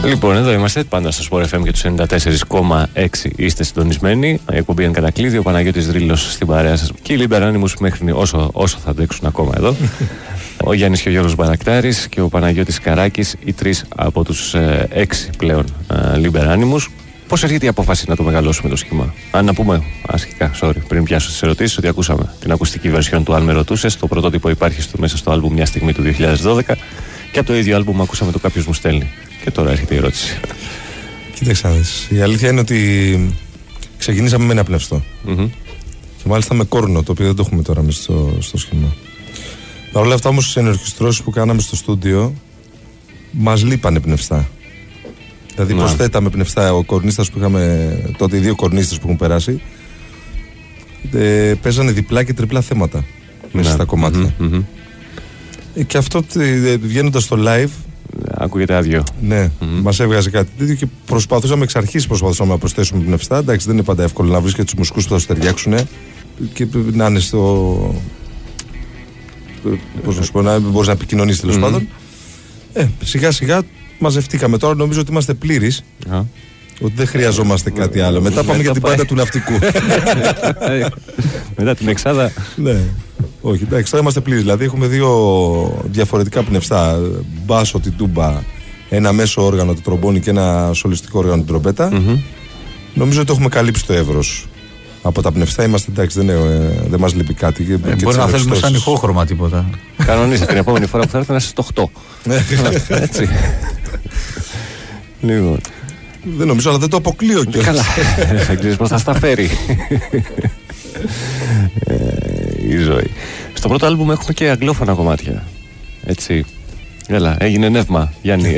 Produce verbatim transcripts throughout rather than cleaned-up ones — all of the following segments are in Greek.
Λοιπόν, εδώ είμαστε πάντα στο Sport εφ εμ και του ενενήντα τέσσερα κόμμα έξι είστε συντονισμένοι. Η εκπομπή είναι κατακλείδη. Ο Παναγιώτης Δρύλος στην παρέα σας και οι Liber Animus μέχρι όσο, όσο θα αντέξουν ακόμα εδώ. Ο Γιάννης και ο Γιώργος Μπαρακτάρης και ο Παναγιώτης Καράκης, οι τρεις από τους ε, έξι πλέον ε, Liber Animus. Πώς έρχεται η απόφαση να το μεγαλώσουμε το σχήμα? Αν να πούμε αρχικά, sorry, πριν πιάσω τις ερωτήσεις, ότι ακούσαμε την ακουστική version του Αν Με Ρωτούσες. Το πρωτότυπο υπάρχει στο, μέσα στο άλμπουμ Μια Στιγμή του δύο χιλιάδες δώδεκα και από το ίδιο άλμπουμ ακούσαμε το Κάποιος Μου Στέλνει. Και τώρα έρχεται η ερώτηση. Κοίταξε, η αλήθεια είναι ότι ξεκινήσαμε με ένα πνευστό. Mm-hmm. Και μάλιστα με κόρνο, το οποίο δεν το έχουμε τώρα μέσα στο, στο σχήμα. Παρ' όλα αυτά όμως στις ενορχιστρώσεις που κάναμε στο στούντιο μας λείπανε πνευστά. Δηλαδή, yeah. προσθέταμε πνευστά. Ο κορνίστας που είχαμε τότε, οι δύο κορνίστες που έχουν περάσει, ε, παίζανε διπλά και τριπλά θέματα μέσα yeah. στα κομμάτια. Mm-hmm. Ε, και αυτό ε, βγαίνοντας στο live. Ακούγεται άδειο. Ναι, mm-hmm. μας έβγαζε κάτι τέτοιο και προσπαθούσαμε εξ αρχής προσπαθούσαμε να προσθέσουμε πνευστά. Εντάξει, δεν είναι πάντα εύκολο να βρεις και τους μουσικούς που θα σου ταιριάξουν και να είναι στο. Πώς να σου πω, να μπορείς να επικοινωνείς τέλος mm-hmm. πάντων. Ε, σιγά σιγά μαζευτήκαμε. Τώρα νομίζω ότι είμαστε πλήρεις. Yeah. Ότι δεν χρειαζόμαστε κάτι άλλο. Μετά πάμε για την πάντα του ναυτικού. Μετά την εξάδα. Ναι. Όχι, εντάξει, τώρα είμαστε πλήρεις. Δηλαδή έχουμε δύο διαφορετικά πνευστά. Μπάσο, την τούμπα, ένα μέσο όργανο, το τρομπόνι και ένα σολιστικό όργανο, την τρομπέτα. Mm-hmm. Νομίζω ότι έχουμε καλύψει το εύρος. Από τα πνευστά είμαστε εντάξει, δεν, ε, δεν μας λείπει κάτι. Και, ε, και μπορεί να θέλουμε σαν ηχόχρωμα τίποτα. Κανονίστε την επόμενη φορά που θα έρθει να είστε στο οκτώ. Έτσι. Λοιπόν. Δεν νομίζω, αλλά δεν το αποκλείω κιόλας. Καλά. Δεν ξέρεις πώς θα στα φέρει η ζωή. Στο πρώτο άλμπουμ έχουμε και αγγλόφωνα κομμάτια. Έτσι. Έλα, έγινε νεύμα, Γιάννη.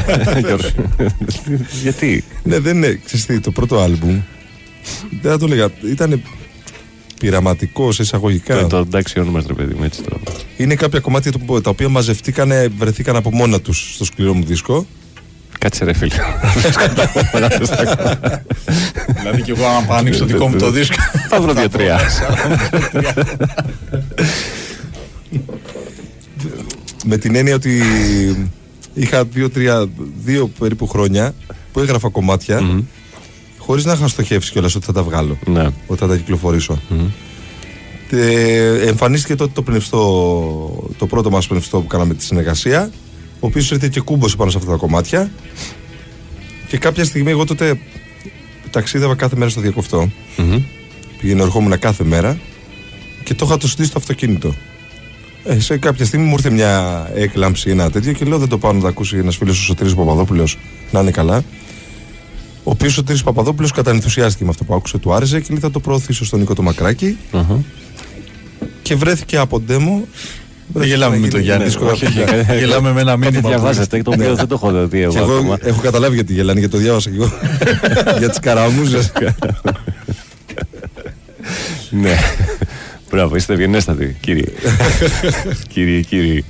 Γιατί? Ναι, δεν είναι. Ξέρεις, το πρώτο άλμπουμ δεν θα το έλεγα. Ήταν πειραματικό σε εισαγωγικά. Το εντάξει όνομα, ρε παιδί μου, έτσι το. Είναι κάποια κομμάτια τα οποία μαζευτήκανε, βρεθήκαν από μόνα τους στο σκληρό μου δίσκο. Κάτσε ρε φίλε. Δηλαδή και εγώ άμα πάω ανοίξω το δικό μου το δίσκο θα βρω δύο-τρία. Με την έννοια ότι είχα δύο-τρία, δύο περίπου χρόνια που έγραφα κομμάτια χωρίς να είχα στοχεύσει κιόλας ότι θα τα βγάλω, ότι θα τα κυκλοφορήσω. Εμφανίστηκε τότε το πνευστό, το πρώτο μας πνευστό που κάναμε τη συνεργασία, ο οποίος ήρθε και κούμπωσε πάνω σε αυτά τα κομμάτια. Και κάποια στιγμή εγώ τότε ταξίδευα κάθε μέρα στο διακοφτό. Mm-hmm. Πήγαινε, ερχόμουν κάθε μέρα και το είχα το στήσει στο αυτοκίνητο. Ε, σε κάποια στιγμή μου ήρθε μια έκλαμψη, ένα τέτοιο και λέω δεν το πάω να το ακούσει ένας φίλος ο Σωτήρης Παπαδόπουλος, να είναι καλά. Ο οποίος ο Σωτήρης Παπαδόπουλος κατανενθουσιάστηκε με αυτό που άκουσε, του άρεσε και λέει θα το προωθήσω στον Νίκο το Μακράκη. Mm-hmm. Και βρέθηκε από ντέμο. Δεν γελάμε με το Γιάννη. Γελάμε με ένα μήνυμα. Διαβάζετε, το οποίο δεν το έχω δει εγώ. Εγώ έχω καταλάβει γιατί γελάνε, γιατί το διάβασα και εγώ. Για τις καραμούζες. Ναι. Μπράβο, είστε ευγενέστατοι, κύριε. Κύριε, κύριε.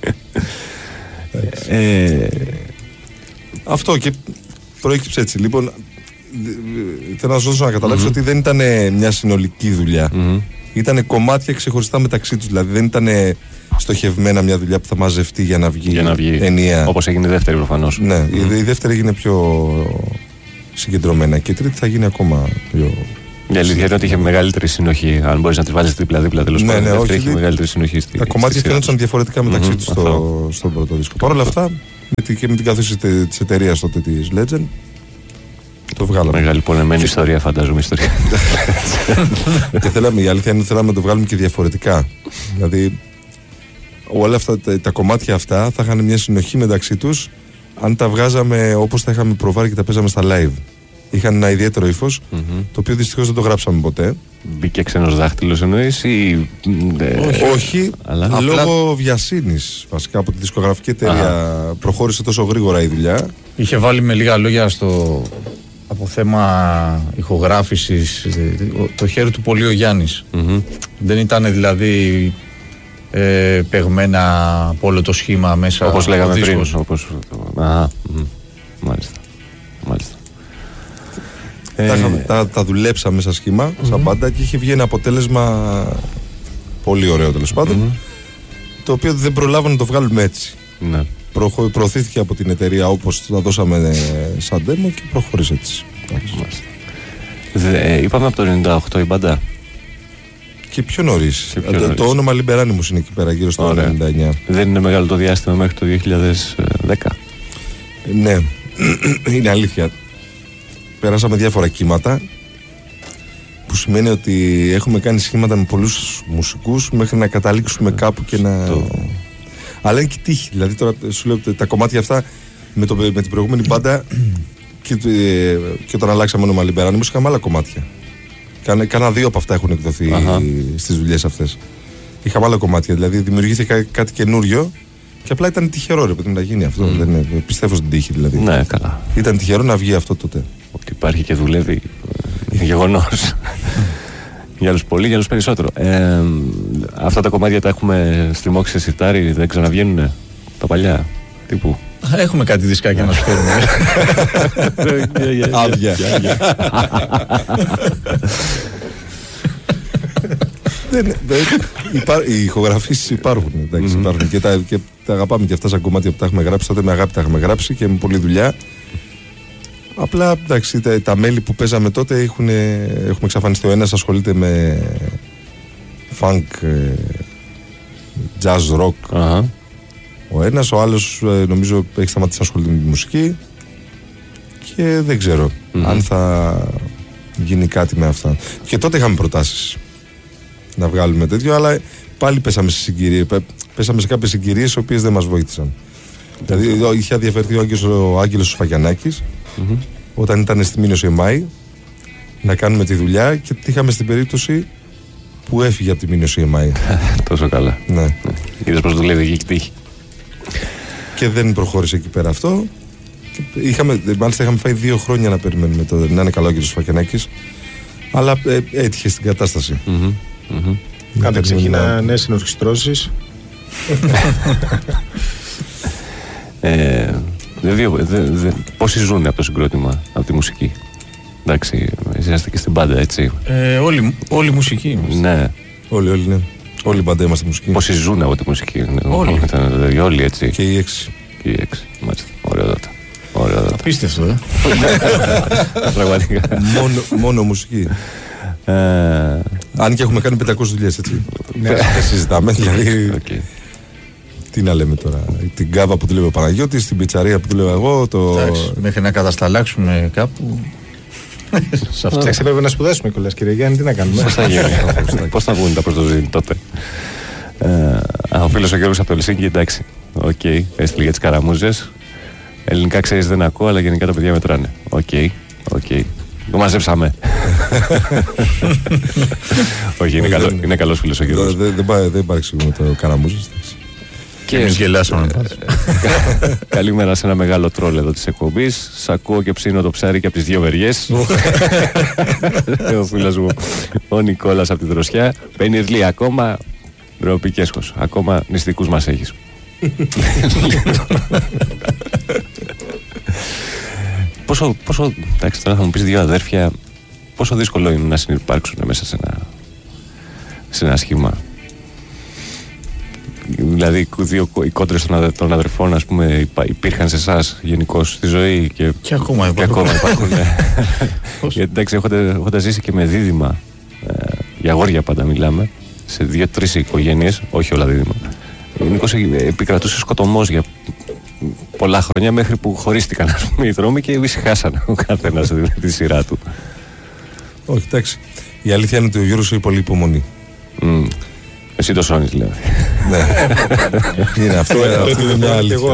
Αυτό και προέκυψε έτσι. Λοιπόν, θέλω να σας δώσω να καταλάβεις ότι δεν ήταν μια συνολική δουλειά. Ήταν κομμάτια ξεχωριστά μεταξύ τους. Δηλαδή δεν ήταν στοχευμένα μια δουλειά που θα μαζευτεί για να βγει, για να βγει ενιαία. Όπως έγινε η δεύτερη προφανώς. Ναι, mm-hmm. η, η δεύτερη έγινε πιο συγκεντρωμένα και η τρίτη θα γίνει ακόμα πιο. Η αλήθεια είναι ότι είχε μεγαλύτερη συνοχή. Αν μπορείς να τη βάλεις δίπλα-δίπλα, τέλος πάντων. Ναι, ναι, όχι, είχε μεγαλύτερη συνοχή. Στη, τα κομμάτια φαίνονταν διαφορετικά μεταξύ mm-hmm, τους στο, στον πρώτο δίσκο. Παρ' όλα αυτά, με τη, και με την καθόση της εταιρείας τότε της Legend, το βγάλαμε. Μεγάλη πολεμένη ιστορία, φαντάζομαι ιστορία. Και θέλαμε, η αλήθεια είναι ότι θέλαμε να το βγάλουμε και διαφορετικά. Δηλαδή, όλα αυτά τα, τα κομμάτια αυτά θα είχαν μια συνοχή μεταξύ τους αν τα βγάζαμε όπως τα είχαμε προβάρει και τα παίζαμε στα live. Είχαν ένα ιδιαίτερο ύφος, mm-hmm. το οποίο δυστυχώς δεν το γράψαμε ποτέ. Μπήκε ξένος δάχτυλος εννοείς ή. Όχι, όχι αλλά... λόγω απλά... βιασύνης βασικά από τη δισκογραφική εταιρεία. Α. Προχώρησε τόσο γρήγορα η δουλειά. Είχε βάλει με λίγα λόγια στο. Από θέμα ηχογράφησης το χέρι του πολύ ο Γιάννης. Mm-hmm. Δεν ήταν δηλαδή ε, παιγμένα από όλο το σχήμα μέσα. Όπως λέγαμε πριν. Όπως... Α, μ, μάλιστα. Μάλιστα. Τα, ε... τα, τα δουλέψαμε σαν σχήμα, mm-hmm. σαν πάντα, και είχε βγει ένα αποτέλεσμα πολύ ωραίο τέλος πάντων, mm-hmm. το οποίο δεν προλάβαμε να το βγάλουμε έτσι. Ναι. προχω... προωθήθηκε από την εταιρεία όπως τα δώσαμε σαν demo και προχώρησε έτσι. Δε, είπαμε από το ενενήντα οκτώ η μπάντα. Και πιο νωρίς. Το, το όνομα Λιμπεράνιμους είναι εκεί πέρα, γύρω στο ενενήντα εννιά. Δεν είναι μεγάλο το διάστημα μέχρι το δύο χιλιάδες δέκα. Ναι, είναι αλήθεια. Περάσαμε διάφορα κύματα, που σημαίνει ότι έχουμε κάνει σχήματα με πολλούς μουσικούς μέχρι να καταλήξουμε κάπου και να... Το... Αλλά είναι και τύχη. Δηλαδή τώρα σου λέω τα κομμάτια αυτά με, το, με την προηγούμενη μπάντα και, και όταν αλλάξαμε όνομα Λιμπεράνιμους είχαμε άλλα κομμάτια. Κάνα, κάνα δύο από αυτά έχουν εκδοθεί στις δουλειές αυτές. Είχαμε άλλα κομμάτια, δηλαδή δημιουργήθηκε κάτι καινούριο και απλά ήταν τυχερό ρε παιδί να γίνει αυτό. Mm. Δεν είναι, πιστεύω στην τύχη δηλαδή. Ναι, καλά. Ήταν τυχερό να βγει αυτό τότε. Ότι υπάρχει και δουλεύει γεγονός. Για άλλους πολύ, για άλλους περισσότερο. Ε, αυτά τα κομμάτια τα έχουμε στριμώξει σε σιτάρι, δεν ξαναβγαίνουνε τα παλιά τύπου. Έχουμε κάτι δισκάκια να σου φέρουμε. Άδεια. Οι ηχογραφήσεις υπάρχουν, υπάρχουν και τα αγαπάμε και αυτά σαν κομμάτια που τα έχουμε γράψει. Τότε με αγάπη τα έχουμε γράψει και με πολλή δουλειά. Απλά εντάξει, τα, τα μέλη που παίζαμε τότε έχουν, έχουμε εξαφανιστεί. Ο ένας ασχολείται με funk, jazz, rock. Uh-huh. Ο ένας, ο άλλος νομίζω έχει σταματήσει να ασχολείται με τη μουσική και δεν ξέρω mm-hmm. αν θα γίνει κάτι με αυτά. Και τότε είχαμε προτάσεις να βγάλουμε τέτοιο, αλλά πάλι πέσαμε σε συγκυρίες, πέσαμε σε κάποιες συγκυρίες οι οποίες δεν μας βοήθησαν. Δηλαδή είχε αδιαφερθεί ο Άγγελος, ο Άγγελος Σφαγιανάκης mm-hmm. όταν ήταν στη Μήνωση ΕΜΑΗ να κάνουμε τη δουλειά και είχαμε στην περίπτωση που έφυγε από τη Μήνωση ΕΜΑΗ. Τόσο καλά. Ναι. Είδες πως δουλεύει εκεί και τύχη. Και δεν προχώρησε εκεί πέρα αυτό. Και είχαμε, μάλιστα είχαμε φάει δύο χρόνια να περιμένουμε το, να είναι καλό ο Άγγελος Σφαγιανάκης, αλλά ε, έτυχε στην κατάσταση. Mm-hmm. Mm-hmm. Κάντε ξεκινά νέες συνορχιστρώσεις. ε, δε, δε, δε, πόσοι ζουν από το συγκρότημα, από τη μουσική? Εντάξει, εσείς είστε και στην μπάντα, έτσι. Ε, όλοι, όλοι μουσικοί είμαστε. Ναι. Όλοι, όλοι, ναι. Όλοι η μπάντα είμαστε μουσικοί. Πόσοι ζουν από τη μουσική? Όλοι. Όλοι, όλοι έτσι. Και οι έξι. Και οι έξι, μάλιστα. Ωραιότατα. Ωραιότατα. Απίστευτο, ε. Πραγματικά. μόνο, μόνο μουσική. Ε... Αν και έχουμε κάνει πεντακόσιες δουλειές, έτσι. Ναι, δεν συζητάμε. Δηλαδή. Okay. Τι να λέμε τώρα. Την κάβα που δουλεύει ο Παναγιώτης, την πιτσαρία που δουλεύω εγώ. Το... Εντάξει, μέχρι να κατασταλάξουμε κάπου. Εντάξει, πρέπει να σπουδάσουμε κιόλας, κύριε Γιάννη, τι να κάνουμε. Πώς θα γίνει, πώς θα βγουν τα πρωτοζήνη τότε. Ο φίλος ο Γιώργος από το Ελσίνκι, εντάξει. Οκ, έστειλε για τις καραμούζες. Ελληνικά ξέρεις δεν ακούω, αλλά γενικά τα παιδιά μετράνε. Οκ, οκ. Το μαζέψαμε. Όχι, είναι καλός φίλος ο Γιώργος. Δεν παρεξηγούμε το καραμούζες. Και εμείς γελάσαμε. Καλημέρα σε ένα μεγάλο τρόλ εδώ της εκπομπής. Σ' ακούω και ψήνω το ψάρι και από τις δύο μεριές. Ο φίλος μου ο Νικόλας από τη Δροσιά. Πενιρλή ακόμα. Ντροπή και έσχος. Ακόμα νηστικούς μας έχεις. Πόσο, πόσο, εντάξει, τώρα θα μου πεις δύο αδέρφια, πόσο δύσκολο είναι να συνυπάρξουν μέσα σε ένα, σε ένα σχήμα? Δηλαδή δύο, οι κόντρες των, των αδερφών, ας πούμε, υπήρχαν σε εσάς γενικώς στη ζωή και, και ακόμα και υπάρχουν. υπάρχουν ναι. Γιατί εντάξει, έχοντας ζήσει και με δίδυμα, ε, για αγόρια πάντα μιλάμε, σε δύο-τρεις οικογένειες, όχι όλα δίδυμα, γενικώς επικρατούσε σκοτωμός για πολλά χρόνια μέχρι που χωρίστηκαν, ας πούμε, οι δρόμοι και ησυχάσαν ο καθένας τη σειρά του. Όχι, εντάξει. Η αλήθεια είναι ότι ο Γιώργος έχει πολύ υπομονή. Mm. Εσύ το σώνεις, δηλαδή. Ναι. Είναι αυτό, είναι μια αλήθεια.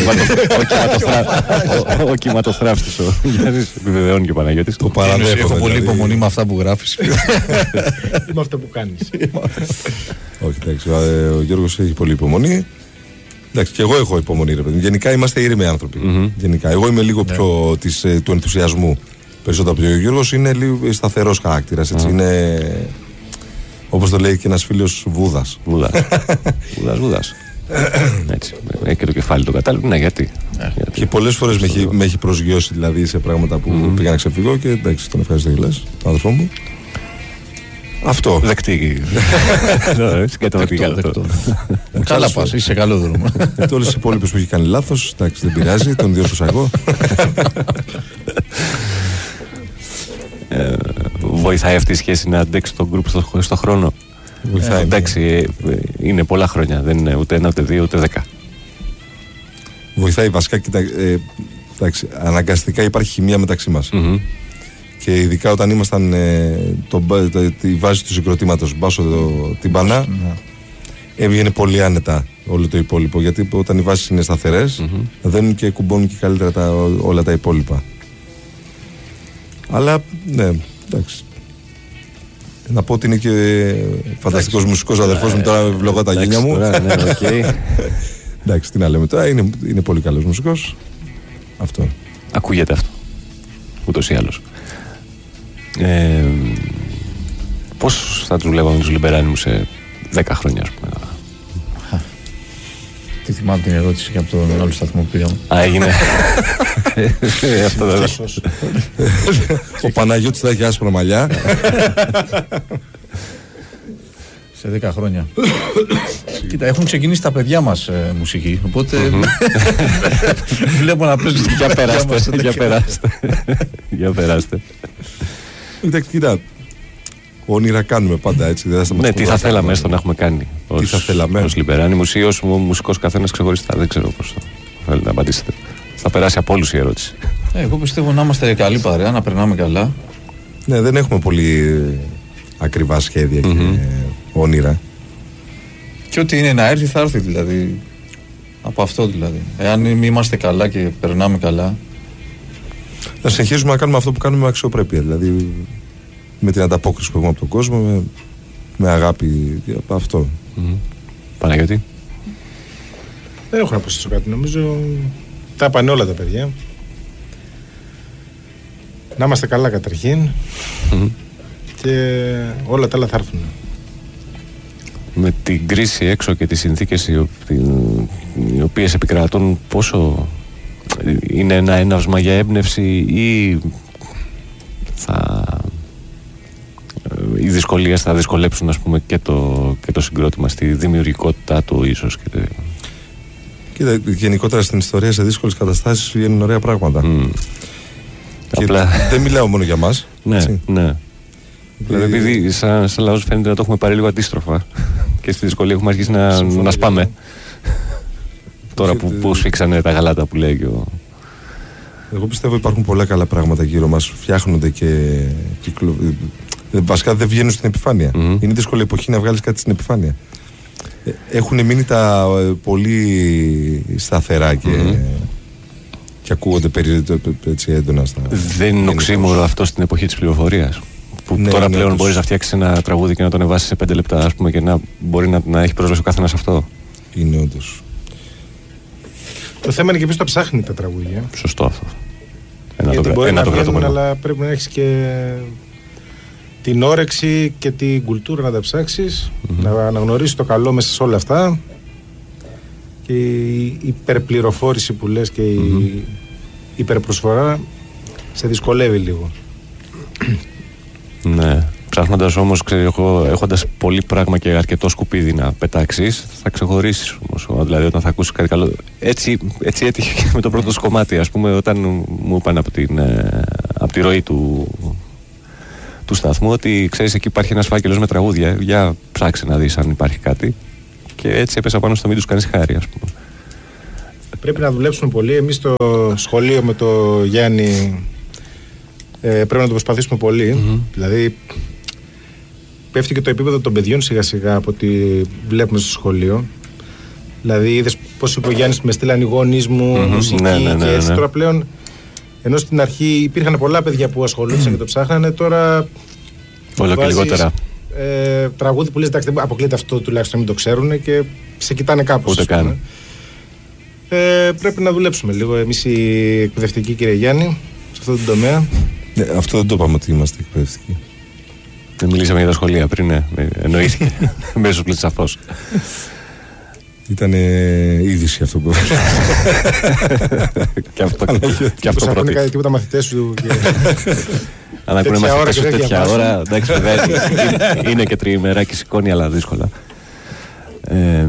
Ο κυματοθράφτης ο Γιάννης, επιβεβαιώνει και ο Παναγιώτης. Το παραδέχομαι. Έχω πολύ υπομονή με αυτά που γράφεις. Με αυτά που κάνεις. Όχι, εντάξει. Ο Γιώργος έχει πολύ υπομονή. Εντάξει, και εγώ έχω υπομονή, ρε παιδί. Γενικά είμαστε ήρεμοι άνθρωποι. Γενικά. Εγώ είμαι λίγο πιο του ενθουσιασμού περισσότερο από τον Γιώργος. Είναι λίγο σταθερός χαρακτήρας. Είναι. Όπως το λέει και ένας φίλος, Βούδας. Βούδας. Βούδας, Βούδας. Έτσι. Έχει και το κεφάλι το κατάλληλο. Ναι, γιατί. γιατί. Και πολλές φορές με έχει, με έχει προσγειώσει δηλαδή σε πράγματα που mm-hmm. πήγα να ξεφύγω και εντάξει, τον ευχαριστώ κιόλας, τον αδερφό μου. Αυτό. Δεκτή. Συγκαταβατικά αυτό. Καλά πας, είσαι σε καλό δρόμο. Όλες οι υπόλοιπες που έχει κάνει λάθος, εντάξει, δεν πειράζει, τον διόρθωσα εγώ. Βοηθάει αυτή η σχέση να αντέξει τον γκρουπ στο χρόνο? Βοηθάει. Εντάξει, είναι πολλά χρόνια, δεν είναι ούτε ένα, ούτε δύο, ούτε δέκα. Βοηθάει βασικά, κοίτα, ε, εντάξει, αναγκαστικά υπάρχει χημεία μεταξύ μας. Mm-hmm. Και ειδικά όταν ήμασταν ε, το, το, το, τη βάση του συγκροτήματος μπάσο το, την Πανά, mm-hmm. έβγαινε πολύ άνετα όλο το υπόλοιπο. Γιατί όταν οι βάσεις είναι σταθερές, mm-hmm. δένουν και κουμπώνουν και καλύτερα τα, όλα τα υπόλοιπα. Αλλά ναι, εντάξει. Να πω ότι είναι και φανταστικός μουσικός αδερφός μου, τώρα βλογώ τα γένια μου. Ναι, okay. Εντάξει, τι να λέμε τώρα, είναι, είναι πολύ καλός μουσικός. Αυτό. Ακούγεται αυτό. Ούτως ή άλλως. Ε, πώς θα τους βλέπαμε τους Λιμπεράνιμους σε δέκα χρόνια, ας πούμε? Τι θυμάμαι την ερώτηση και από τον άλλο σταθμό που πήγαμε. Α, έγινε. Αυτό δεν Ο Παναγιώτης θα έχει άσπρα μαλλιά. Σε δέκα χρόνια. Κοίτα, έχουν ξεκινήσει τα παιδιά μας ε, μουσική. Οπότε βλέπω να παίζουν. Για περάστε. Για περάστε. Για περάστε. Κοίτα, όνειρα κάνουμε πάντα έτσι. Ναι, τι θα θέλαμε έστω να έχουμε κάνει ως Λιμπεράνιμους ή ως μουσικός καθένας ξεχωριστά? Δεν ξέρω πώς θέλετε να απαντήσετε. Θα περάσει από όλους η ερώτηση. Εγώ πιστεύω να είμαστε καλή παρέα, να περνάμε καλά. Ναι, δεν έχουμε πολύ ακριβά σχέδια και όνειρα. Και ό,τι είναι να έρθει θα έρθει, δηλαδή. Από αυτό δηλαδή. Εάν είμαστε καλά και περνάμε καλά, να συνεχίσουμε να κάνουμε αυτό που κάνουμε με αξιοπρέπεια. Δηλαδή με την ανταπόκριση που έχουμε από τον κόσμο, με, με αγάπη. Αυτό. Mm-hmm. Παναγιώτη. Δεν έχω να προσθέσω κάτι. Νομίζω τα είπαν όλα τα παιδιά. Να είμαστε καλά καταρχήν. Mm-hmm. Και όλα τα άλλα θα έρθουν. Με την κρίση έξω και τις συνθήκες οι, οι οποίες επικρατούν, πόσο είναι ένα έναυσμα για έμπνευση ή θα, οι δυσκολίες θα δυσκολέψουν, ας πούμε, και το, και το συγκρότημα στη δημιουργικότητά του ίσως? Και... Κοίτα, γενικότερα στην ιστορία σε δύσκολες καταστάσεις βγαίνουν ωραία πράγματα. Mm. Και απλά... δεν μιλάω μόνο για μας. Ναι, έτσι. Ναι. Δηλαδή, επειδή σαν, σαν λαός φαίνεται να το έχουμε πάρει λίγο αντίστροφα και στη δυσκολία έχουμε αρχίσει να, να σπάμε. Τώρα που, που σφίξανε τα γαλάτα που λέει και ο... Εγώ πιστεύω υπάρχουν πολλά καλά πράγματα γύρω μας. Φτιάχνονται και κυκλο... βασικά δεν βγαίνουν στην επιφάνεια. Mm-hmm. Είναι δύσκολη εποχή να βγάλεις κάτι στην επιφάνεια. Έχουν μείνει τα πολύ σταθερά και, mm-hmm. και ακούγονται περί, έτσι έντονα στα... Δεν είναι οξύμορο αυτό στην εποχή της πληροφορίας? Που ναι, τώρα ναι, πλέον μπορείς να φτιάξεις ένα τραγούδι και να το ανεβάσεις σε πέντε λεπτά, ας πούμε, και να μπορεί να, να έχει πρόσβαση ο καθένας αυτό. Είναι όντως. Το θέμα είναι και ποιος τα ψάχνει τα τραγούδια. Σωστό αυτό. Ένα γιατί το, μπορεί ένα να το βγαίνουν, αλλά πρέπει να έχεις και την όρεξη και την κουλτούρα να τα ψάξεις, mm-hmm. να αναγνωρίσεις το καλό μέσα σε όλα αυτά, και η υπερπληροφόρηση που λες και η mm-hmm. υπερπροσφορά σε δυσκολεύει λίγο. Ναι. Ψάχνοντας όμως, ξέρω, έχοντας πολύ πράγμα και αρκετό σκουπίδι να πετάξεις, θα ξεχωρίσεις όμως. Δηλαδή, όταν θα ακούσεις κάτι καλό. Έτσι, έτσι έτυχε και με το πρώτο κομμάτι, ας πούμε, όταν μου είπαν από, την, από τη ροή του, του σταθμού ότι ξέρεις, εκεί υπάρχει ένας φάκελος με τραγούδια. Για ψάξε να δεις αν υπάρχει κάτι. Και έτσι έπεσα πάνω στο μην τους κάνεις χάρη, ας πούμε. Πρέπει να δουλέψουμε πολύ. Εμείς στο σχολείο με το Γιάννη ε, πρέπει να το προσπαθήσουμε πολύ. Mm-hmm. Δηλαδή, πέφτει και το επίπεδο των παιδιών σιγά σιγά από ό,τι βλέπουμε στο σχολείο. Δηλαδή, είδες πώς είπε ο Γιάννης, με στείλαν οι γονείς μου, mm-hmm. μουσική, ναι, ναι, ναι, και έτσι. Ναι. Τώρα πλέον, ενώ στην αρχή υπήρχαν πολλά παιδιά που ασχολούνταν mm-hmm. και το ψάχνανε, τώρα. Όλο και λιγότερα. Ε, τραγούδι που λες, εντάξει, δεν αποκλείεται αυτό τουλάχιστον να μην το ξέρουν και σε κοιτάνε κάπως. Ούτε καν. Ε, πρέπει να δουλέψουμε λίγο εμείς οι εκπαιδευτικοί, κύριε Γιάννη, σε αυτό το τομέα. Ναι, αυτό δεν το είπαμε ότι είμαστε εκπαιδευτικοί. Δεν μιλήσαμε για τα σχολεία πριν, ναι. Εννοήθηκε. Μέσω πλητσαφώς. Ήταν είδηση αυτό που έφερε. Και αυτό, και αυτό πρώτη. Κάτι τίποτα μαθητές σου. Και... Αν ακούνε μαθητές σου τέτοια ώρα, εντάξει, βέβαια, είναι, είναι και τριήμερα και σηκώνει, αλλά δύσκολα. Ε, ε,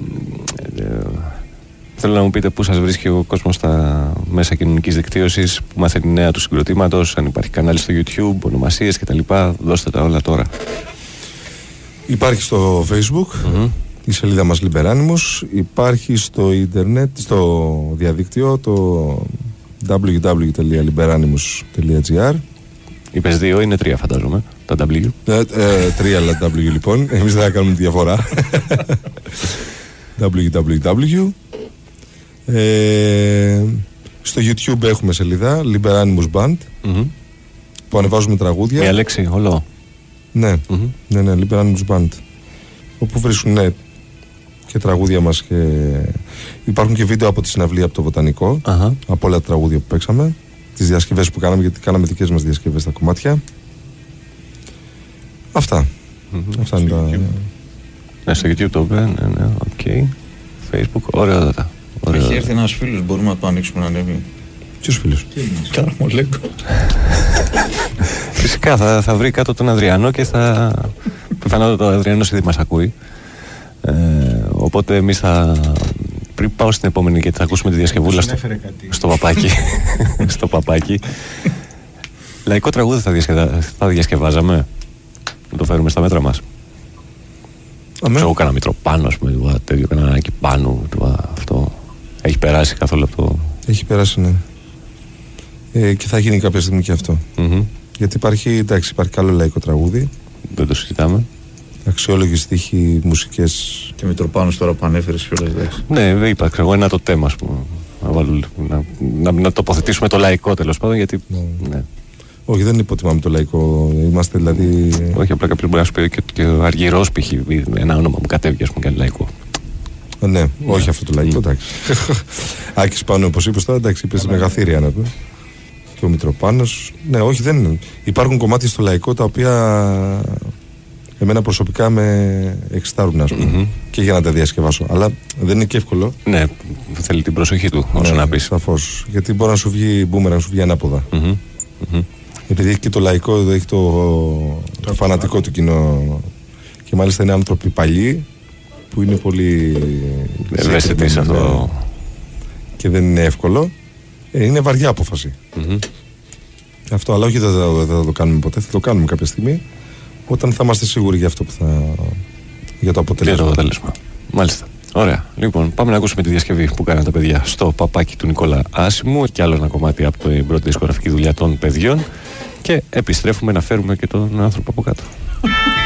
θέλω να μου πείτε πού σας βρίσκει ο κόσμος στα μέσα κοινωνικής δικτύωσης, που μαθαίνει νέα του συγκροτήματος, αν υπάρχει κανάλι στο YouTube, ονομασίες κτλ. Δώστε τα όλα τώρα. Υπάρχει στο Facebook, mm-hmm. η σελίδα μας Liberanimous. Υπάρχει στο ίντερνετ, στο διαδίκτυο, το double-u double-u double-u τελεία liberanimous τελεία gr. Είπες δύο, είναι τρία φαντάζομαι, τα W. Ε, ε, τρία αλλά W λοιπόν, εμείς δεν θα κάνουμε τη διαφορά. double-u double-u double-u. Ε, στο YouTube έχουμε σελίδα Liberanimous Band, mm-hmm. που ανεβάζουμε τραγούδια. Μια λέξη, όλο. Ναι, mm-hmm. ναι, ναι, Liberanimous Band. Όπου βρίσκουν, ναι, και τραγούδια μας και υπάρχουν και βίντεο από τη συναυλία από το Βοτανικό, uh-huh. από όλα τα τραγούδια που παίξαμε, τις διασκευές που κάναμε, γιατί κάναμε δικές μας διασκευές στα κομμάτια. Αυτά. Mm-hmm. Αυτά είναι τα... Ναι, στο YouTube το είπε, ναι, ναι, οκ. Okay. Facebook, ωραία δάτα. Έχει έρθει ένας φίλος, μπορούμε να το ανοίξουμε να ανέβει. Ποιος φίλος? Καρμολέγκο. Φυσικά θα, θα βρει κάτω τον Αδριανό και θα... Πιθανότατα ο Αδριανός ήδη μας ακούει. Ε, οπότε εμείς θα... Πριν πάω στην επόμενη και θα ακούσουμε τη διασκευούλα στο, στο παπάκι. στο παπάκι. Λαϊκό τραγούδι θα, διασκεδα... θα διασκευάζαμε. Να το φέρουμε στα μέτρα μας. Εγώ κάνα Μητροπάνο, ας πούμε, τέτοιο, κάνα εκεί πάνω, αυτό. Έχει περάσει καθόλου από το... Έχει περάσει, ναι. Ε, και θα γίνει κάποια στιγμή και αυτό. Mm-hmm. Γιατί υπάρχει, εντάξει, υπάρχει καλό λαϊκό τραγούδι. Δεν το συζητάμε. Αξιόλογοι στίχοι, μουσικές. Και Μητροπάνος τώρα που ανέφερες κιόλας, εντάξει. Ναι, είπα, ξέρω εγώ, ένα το θέμα, ας πούμε. Να, βάλω, να, να, να τοποθετήσουμε το λαϊκό τέλος πάντων, γιατί. Ναι. Ναι. Όχι, δεν υποτιμάμε το λαϊκό. Είμαστε δηλαδή. Όχι, απλά κάποιος μπορεί να σου πει και, και ο Αργυρός π.χ. ένα όνομα που κατέβηκε, ας πούμε, κάνει λαϊκό. Ναι, ναι, όχι αυτό το λαϊκό, εντάξει. Άκης Πάνου, όπως είπες τώρα, εντάξει, είπες μεγαθύρια να πει. Και ο Μητροπάνος. Ναι, όχι, δεν είναι. Υπάρχουν κομμάτια στο λαϊκό τα οποία εμένα προσωπικά με εξητάρουν, ας πούμε. Mm-hmm. Και για να τα διασκευάσω. Αλλά δεν είναι και εύκολο. Ναι, θέλει την προσοχή του, όσο ναι, να πεις. Σαφώς. Γιατί μπορεί να σου βγει μπούμερα, να σου βγει ανάποδα. Mm-hmm. Mm-hmm. Επειδή έχει και το λαϊκό, έχει το, το, το φανατικό του κοινό. Και μάλιστα είναι άνθρωποι παλιοί που είναι πολύ ευαίσθητοι σε αυτό. Και δεν είναι εύκολο. Ε, είναι βαριά απόφαση. Mm-hmm. Αυτό, αλλά όχι δεν θα, δεν θα το κάνουμε ποτέ. Θα το κάνουμε κάποια στιγμή όταν θα είμαστε σίγουροι για αυτό που θα. Για το αποτέλεσμα. Για το αποτέλεσμα. Μάλιστα. Ωραία. Λοιπόν, πάμε να ακούσουμε τη διασκευή που κάνανε τα παιδιά στο παπάκι του Νικόλα Άσιμου και άλλο ένα κομμάτι από την πρώτη δισκογραφική δουλειά των παιδιών. Και επιστρέφουμε να φέρουμε και τον άνθρωπο από κάτω.